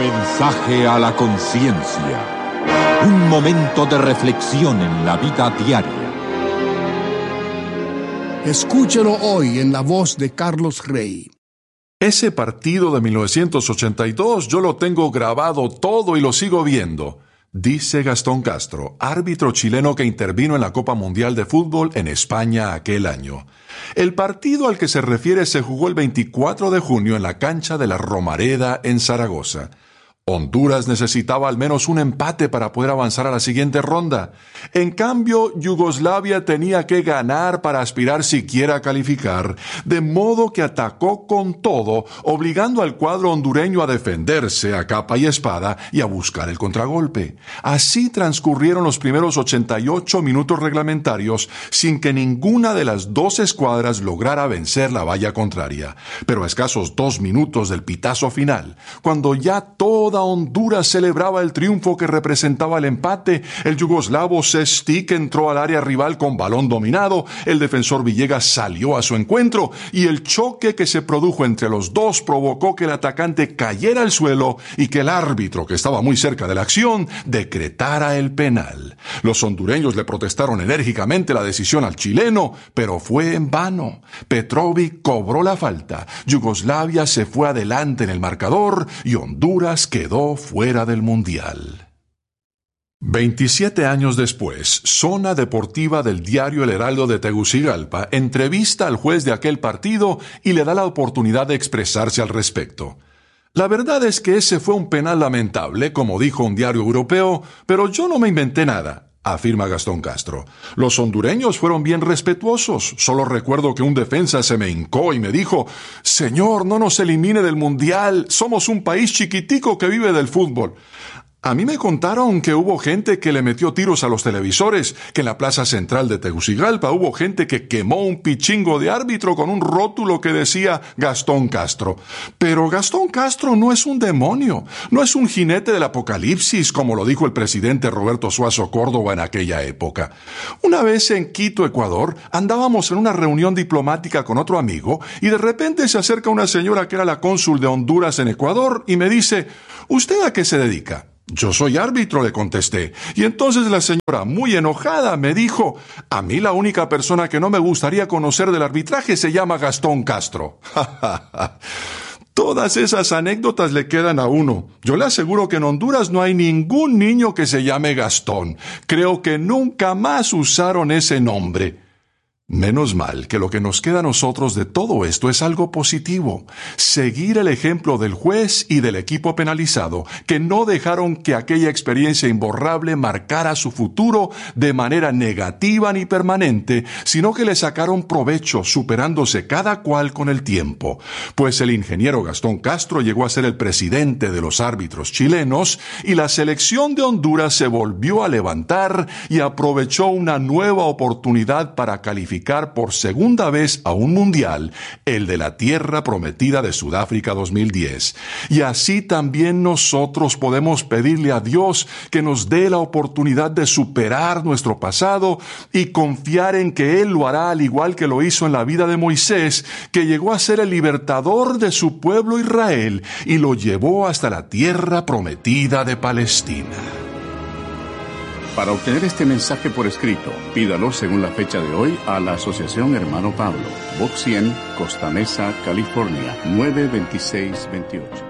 Mensaje a la conciencia. Un momento de reflexión en la vida diaria. Escúchelo hoy en la voz de Carlos Rey. Ese partido de 1982 yo lo tengo grabado todo y lo sigo viendo, dice Gastón Castro, árbitro chileno que intervino en la Copa Mundial de Fútbol en España aquel año. El partido al que se refiere se jugó el 24 de junio en la cancha de la Romareda en Zaragoza. Honduras necesitaba al menos un empate para poder avanzar a la siguiente ronda. En cambio, Yugoslavia tenía que ganar para aspirar siquiera a calificar, de modo que atacó con todo, obligando al cuadro hondureño a defenderse a capa y espada y a buscar el contragolpe. Así transcurrieron los primeros 88 minutos reglamentarios sin que ninguna de las dos escuadras lograra vencer la valla contraria. Pero a escasos 2 minutos del pitazo final, cuando ya toda Honduras celebraba el triunfo que representaba el empate, el yugoslavo Sestic entró al área rival con balón dominado, el defensor Villegas salió a su encuentro y el choque que se produjo entre los dos provocó que el atacante cayera al suelo y que el árbitro, que estaba muy cerca de la acción, decretara el penal. Los hondureños le protestaron enérgicamente la decisión al chileno, pero fue en vano. Petrovic cobró la falta, Yugoslavia se fue adelante en el marcador y Honduras quedó fuera del Mundial. 27 años después, Zona Deportiva del diario El Heraldo de Tegucigalpa entrevista al juez de aquel partido y le da la oportunidad de expresarse al respecto. La verdad es que ese fue un penal lamentable, como dijo un diario europeo, pero yo no me inventé nada, afirma Gastón Castro. Los hondureños fueron bien respetuosos. Solo recuerdo que un defensa se me hincó y me dijo: «Señor, no nos elimine del Mundial. Somos un país chiquitico que vive del fútbol». A mí me contaron que hubo gente que le metió tiros a los televisores, que en la plaza central de Tegucigalpa hubo gente que quemó un pichingo de árbitro con un rótulo que decía Gastón Castro. Pero Gastón Castro no es un demonio, no es un jinete del apocalipsis, como lo dijo el presidente Roberto Suazo Córdoba en aquella época. Una vez en Quito, Ecuador, andábamos en una reunión diplomática con otro amigo y de repente se acerca una señora que era la cónsul de Honduras en Ecuador y me dice: «¿Usted a qué se dedica?». «Yo soy árbitro», le contesté. Y entonces la señora, muy enojada, me dijo: «A mí la única persona que no me gustaría conocer del arbitraje se llama Gastón Castro». Todas esas anécdotas le quedan a uno. Yo le aseguro que en Honduras no hay ningún niño que se llame Gastón. Creo que nunca más usaron ese nombre. Menos mal que lo que nos queda a nosotros de todo esto es algo positivo. Seguir el ejemplo del juez y del equipo penalizado, que no dejaron que aquella experiencia imborrable marcara su futuro de manera negativa ni permanente, sino que le sacaron provecho, superándose cada cual con el tiempo. Pues el ingeniero Gastón Castro llegó a ser el presidente de los árbitros chilenos y la selección de Honduras se volvió a levantar y aprovechó una nueva oportunidad para calificar por segunda vez a un mundial, el de la tierra prometida de Sudáfrica 2010. Y así también nosotros podemos pedirle a Dios que nos dé la oportunidad de superar nuestro pasado y confiar en que Él lo hará al igual que lo hizo en la vida de Moisés, que llegó a ser el libertador de su pueblo Israel y lo llevó hasta la tierra prometida de Palestina. Para obtener este mensaje por escrito, pídalo según la fecha de hoy a la Asociación Hermano Pablo, Box 100, Costa Mesa, California, 92628.